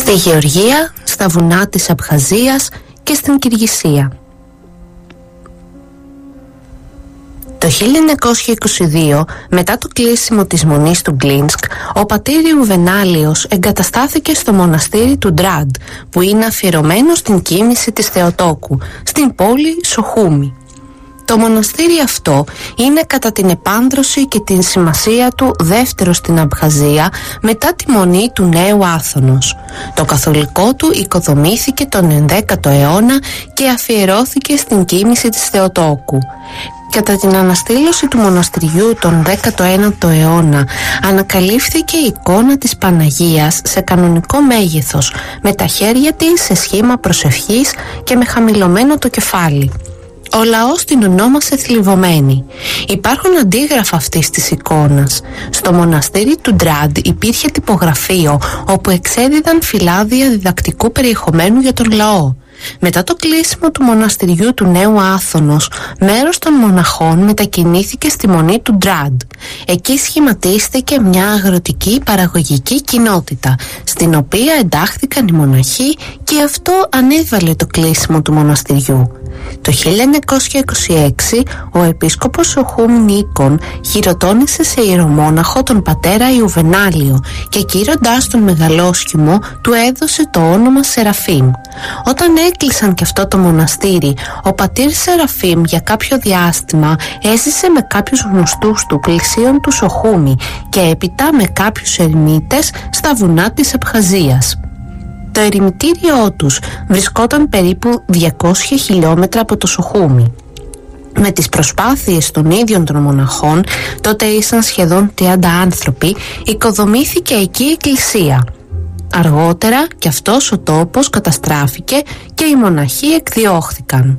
στη Γεωργία, στα βουνά της Абχαζίας και στην Κυργισία. Το 1922, μετά το κλείσιμο της Μονής του Γκλίνσκ, ο πατήρ Ιουβενάλιος εγκαταστάθηκε στο μοναστήρι του Ντραντ, που είναι αφιερωμένο στην κοίμηση της Θεοτόκου, στην πόλη Σοχούμι. Το μοναστήρι αυτό είναι κατά την επάνδρωση και την σημασία του δεύτερο στην Абχαζία μετά τη Μονή του Νέου Άθωνος. Το καθολικό του οικοδομήθηκε τον 11ο αιώνα και αφιερώθηκε στην κοίμηση της Θεοτόκου. Κατά την αναστήλωση του μοναστηριού τον 19ο αιώνα ανακαλύφθηκε η εικόνα της Παναγίας σε κανονικό μέγεθος, με τα χέρια της σε σχήμα προσευχής και με χαμηλωμένο το κεφάλι. Ο λαός την ονόμασε θλιβωμένη. Υπάρχουν αντίγραφα αυτής της εικόνας. Στο μοναστήρι του Ντραντ υπήρχε τυπογραφείο όπου εξέδιδαν φυλάδια διδακτικού περιεχομένου για τον λαό. Μετά το κλείσιμο του μοναστηριού του Νέου Άθωνος, μέρος των μοναχών μετακινήθηκε στη Μονή του Ντραντ. Εκεί σχηματίστηκε μια αγροτική παραγωγική κοινότητα, στην οποία εντάχθηκαν οι μοναχοί, και αυτό ανέβαλε το κλείσιμο του μοναστηριού. Το 1926 ο επίσκοπος Σοχούμ Νίκον χειροτώνησε σε ιερομόναχο τον πατέρα Ιουβενάλιο και κύροντας τον μεγαλόσχημο του έδωσε το όνομα Σεραφείμ. Όταν έκλεισαν και αυτό το μοναστήρι, ο πατήρ Σεραφείμ για κάποιο διάστημα έζησε με κάποιους γνωστούς του πλησίων του Σοχούμι και έπειτα με κάποιους ερημίτες στα βουνά της Абχαζίας. Το ερημιτήριό τους βρισκόταν περίπου 200 χιλιόμετρα από το Σοχούμι. Με τις προσπάθειες των ίδιων των μοναχών, τότε ήσαν σχεδόν 30 άνθρωποι, οικοδομήθηκε εκεί η εκκλησία. Αργότερα και αυτός ο τόπος καταστράφηκε και οι μοναχοί εκδιώχθηκαν.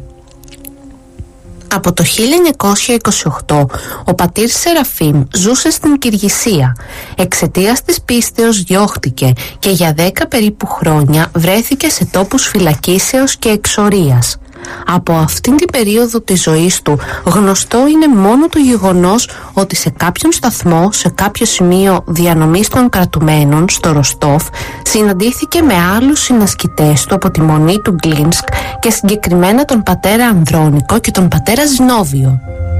Από το 1928 ο πατήρ Σεραφείμ ζούσε στην Κυργισία. Εξαιτίας της πίστεως διώχτηκε και για 10 περίπου χρόνια βρέθηκε σε τόπους φυλακίσεως και εξορίας. Από αυτήν την περίοδο της ζωής του γνωστό είναι μόνο το γεγονός ότι σε κάποιον σταθμό, σε κάποιο σημείο διανομής των κρατουμένων στο Ροστόφ, συναντήθηκε με άλλους συνασκητές του από τη Μονή του Γκλίνσκ και συγκεκριμένα τον πατέρα Ανδρώνικο και τον πατέρα Ζινόβιο.